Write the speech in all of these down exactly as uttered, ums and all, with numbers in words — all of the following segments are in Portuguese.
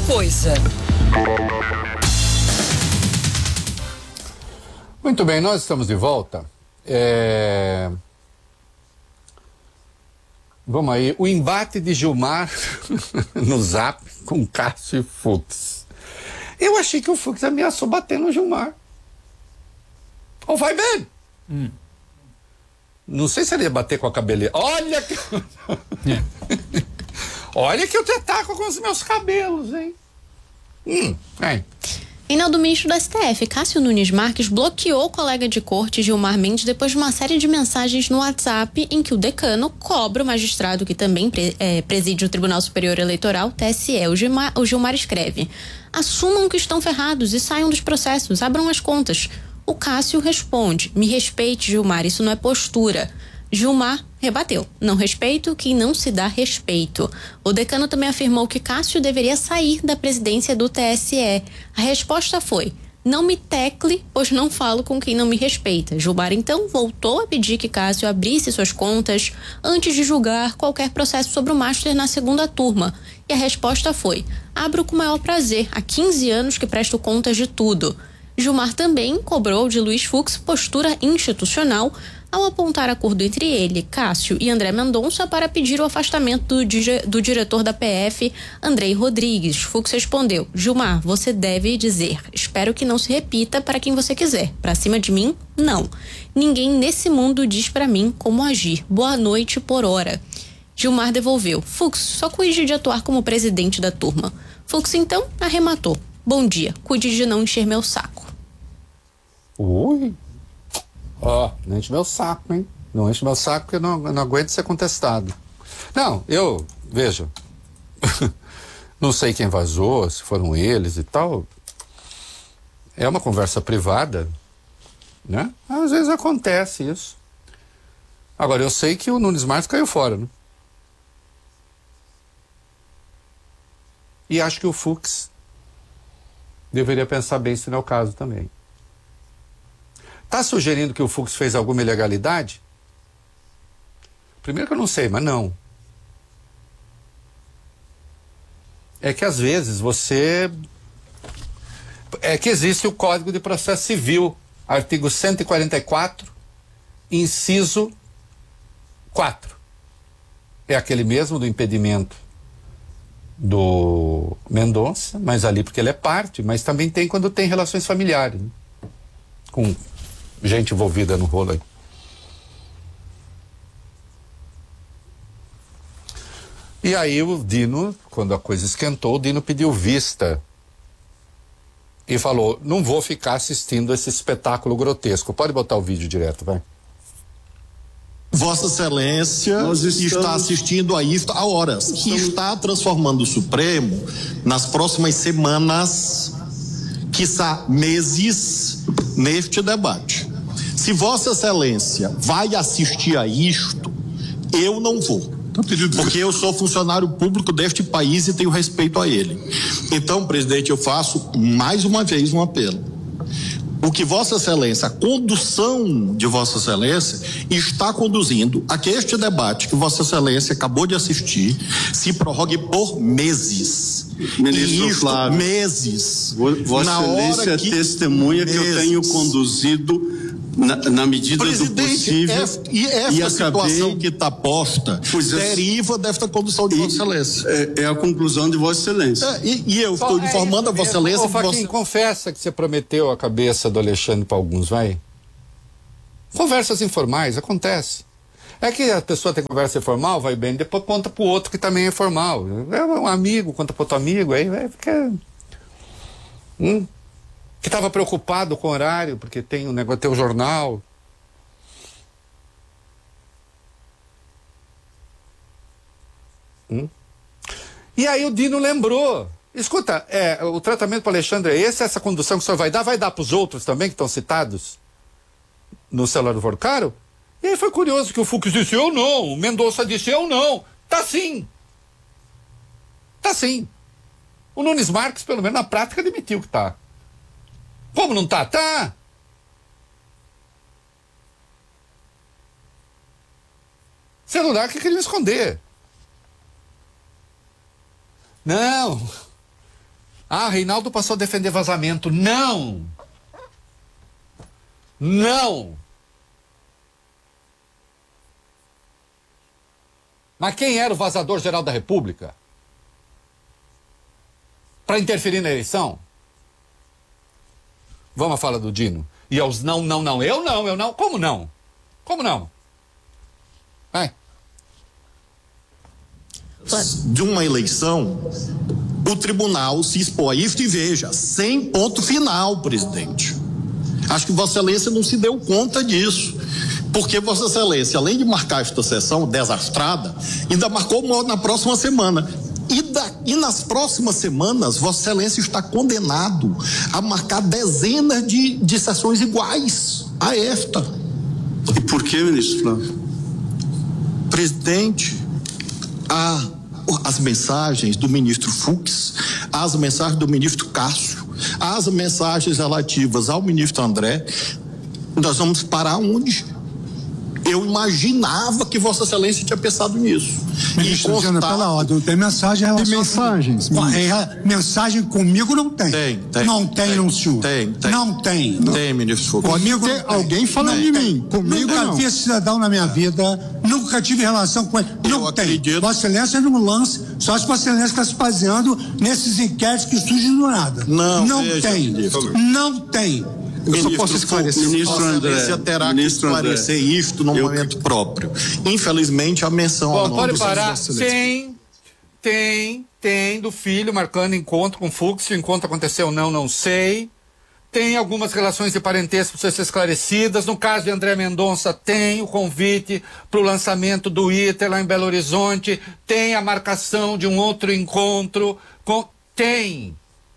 coisa. Muito bem, nós estamos de volta. É... Vamos aí, o embate de Gilmar no Zap com Cássio e Fux. Eu achei que o Fux ameaçou bater no Gilmar. Ou vai bem? Hum. Não sei se ele ia bater com a cabeleira. Olha que... É. Olha que eu te ataco com os meus cabelos, hein? Hum, é. Reinaldo, ministro do S T F, Cássio Nunes Marques, bloqueou o colega de corte Gilmar Mendes depois de uma série de mensagens no WhatsApp em que o decano cobra o magistrado que também pre, é, preside o Tribunal Superior Eleitoral, T S E. O Gilmar, o Gilmar escreve: assumam que estão ferrados e saiam dos processos, abram as contas. O Cássio responde: me respeite, Gilmar, isso não é postura. Gilmar rebateu: não respeito quem não se dá respeito. O decano também afirmou que Cássio deveria sair da presidência do T S E. A resposta foi: não me tecle, pois não falo com quem não me respeita. Gilmar então voltou a pedir que Cássio abrisse suas contas antes de julgar qualquer processo sobre o Master na segunda turma. E a resposta foi: abro com o maior prazer, há quinze anos que presto contas de tudo. Gilmar também cobrou de Luiz Fux postura institucional ao apontar acordo entre ele, Cássio e André Mendonça para pedir o afastamento do, do diretor da P F, Andrei Rodrigues. Fux respondeu: Gilmar, você deve dizer, espero que não se repita para quem você quiser. Para cima de mim, não. Ninguém nesse mundo diz para mim como agir. Boa noite por hora. Gilmar devolveu: Fux, só cuide de atuar como presidente da turma. Fux então arrematou: bom dia, cuide de não encher meu saco. Ui. Ó, oh, não enche meu saco, hein? Não enche meu saco porque eu não, eu não aguento ser contestado. Não, eu, veja, não sei quem vazou, se foram eles e tal. É uma conversa privada, né? Às vezes acontece isso. Agora, eu sei que o Nunes Marques caiu fora, né? E acho que o Fux deveria pensar bem se não é o caso também. Tá sugerindo que o Fux fez alguma ilegalidade? Primeiro que eu não sei, mas não. É que às vezes você... É que existe o Código de Processo Civil, artigo cento e quarenta e quatro, inciso quatro. É aquele mesmo do impedimento do Mendonça, mas ali porque ele é parte, mas também tem quando tem relações familiares, né? Com gente envolvida no rolo aí. E aí o Dino, quando a coisa esquentou, o Dino pediu vista e falou: não vou ficar assistindo esse espetáculo grotesco. Pode botar o vídeo direto, vai. Vossa Excelência estamos... está assistindo a isto há horas, estamos... que está transformando o Supremo nas próximas semanas, quiçá meses, neste debate. Se Vossa Excelência vai assistir a isto, eu não vou. Porque eu sou funcionário público deste país e tenho respeito a ele. Então, presidente, eu faço mais uma vez um apelo. O que Vossa Excelência, a condução de Vossa Excelência, está conduzindo a que este debate que Vossa Excelência acabou de assistir se prorrogue por meses. Ministro e isto, Flávio, meses. Vossa na Excelência hora que, testemunha meses. que eu tenho conduzido na, na medida Presidente, do possível. É, e essa e situação acabei, que está posta deriva é, desta condução de Vossa Excelência. É, é a conclusão de Vossa Excelência. É, e, e eu estou informando é, a Vossa Excelência. Ô, Faquim, você... confessa que você prometeu a cabeça do Alexandre para alguns, vai? Conversas informais, acontece. É que a pessoa tem conversa informal, vai bem, depois conta pro outro que também é informal. É um amigo, conta pro outro amigo, aí vai ficar... Hum? Que estava preocupado com o horário, porque tem um negócio, tem o jornal. Hum? E aí o Dino lembrou. Escuta, é, o tratamento para o Alexandre é esse, essa condução que o senhor vai dar, vai dar para os outros também que estão citados no celular do Vorcaro? E aí foi curioso que o Fux disse, eu não, o Mendonça disse, eu não. Tá sim. Tá sim. O Nunes Marques, pelo menos na prática, admitiu que tá. Como não tá? Tá. Celular que queriam esconder. Não. Ah, Reinaldo passou a defender vazamento. Não! Não! Mas quem era o vazador geral da República? Para interferir na eleição? Vamos à fala do Dino. E aos não, não, não. Eu não, eu não. Como não? Como não? Vai. De uma eleição, o tribunal se expõe a isso e veja, sem ponto final, presidente. Acho que Vossa Excelência não se deu conta disso. Porque Vossa Excelência, além de marcar esta sessão desastrada, ainda marcou uma na próxima semana. E, da, e nas próximas semanas, Vossa Excelência está condenado a marcar dezenas de, de sessões iguais a esta. E por que, ministro Flávio? Presidente, a, as mensagens do ministro Fux, as mensagens do ministro Cássio, as mensagens relativas ao ministro André, nós vamos parar onde? Eu imaginava que Vossa Excelência tinha pensado nisso. Ministro, e constar... pela ordem, não tem mensagem em relação Tem mensagens. Com, é, mensagem comigo não tem. Tem, tem. Não tem, tem não, senhor. Tem, tem. Não tem. Tem, ministro Fux. Pode Comigo ter não tem. alguém falando Não de tem. mim. Comigo nunca não. vi esse cidadão na minha vida, nunca tive relação com ele. Eu Não tem. acredito. Vossa Excelência não lance, só se Vossa Excelência está se baseando nesses inquéritos que surgem do nada. Não, não veja, tem. ministro. Não tem. Eu só posso esclarecer. Ministro Vossa André, Excelência terá ministro que esclarecer André, isto no eu- momento próprio. Infelizmente, a menção ao Bom, nome pode do parar. Vossa Excelência. Tem, tem, tem do filho marcando encontro com Fux. Se o encontro aconteceu ou não, não sei. Tem algumas relações de parentesco precisam ser esclarecidas. No caso de André Mendonça, tem o convite para o lançamento do I T E R lá em Belo Horizonte. Tem a marcação de um outro encontro. Com... Tem.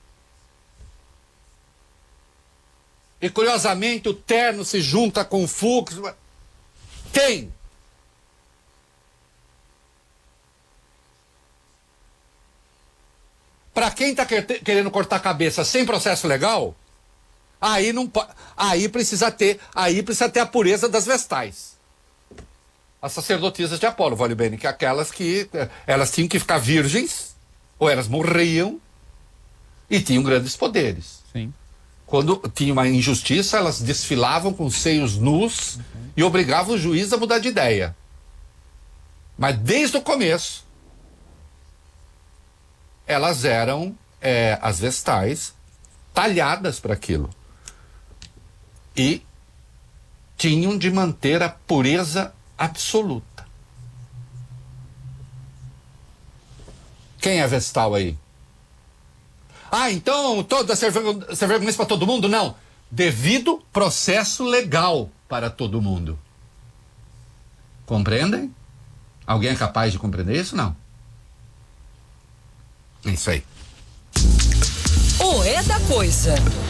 E curiosamente o Terno se junta com o Fux. Tem. Para quem está querendo cortar a cabeça sem processo legal, aí não po- aí precisa ter, aí precisa ter a pureza das vestais. As sacerdotisas de Apolo, vale bem, que aquelas que eh, elas tinham que ficar virgens ou elas morriam e tinham grandes poderes. Sim. Quando tinha uma injustiça, elas desfilavam com seios nus e obrigavam o juiz a mudar de ideia. Mas desde o começo, elas eram, é, as vestais, talhadas para aquilo. E tinham de manter a pureza absoluta. Quem é vestal aí? Ah, então toda servirmos para todo mundo? Não. Devido processo legal para todo mundo. Compreendem? Alguém é capaz de compreender isso? Não. É isso aí. O É da Coisa.